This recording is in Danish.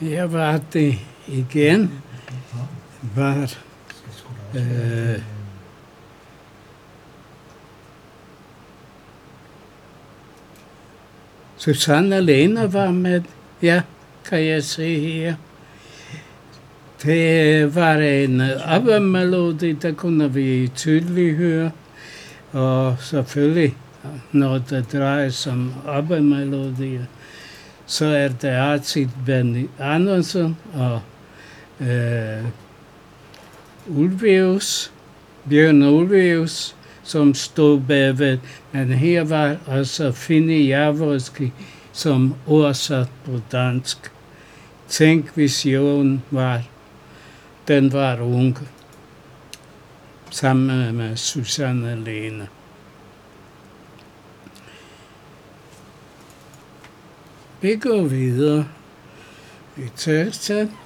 Her var det igen, var Susanne Lehner var med, ja, kan jeg se her. Det var en ABBA-melodi, der kunne vi tydeligt høre. Og selvfølgelig, når det drejer sig om ABBA-melodier, så er det altid Benny Andersson og Bjørn Ulvaeus, som stod bagved. Men her var altså Fini Jaworski, som oversat på dansk. Tænk, hvis den var ung, sammen med Susanne Lehner. Vi går videre i teksten.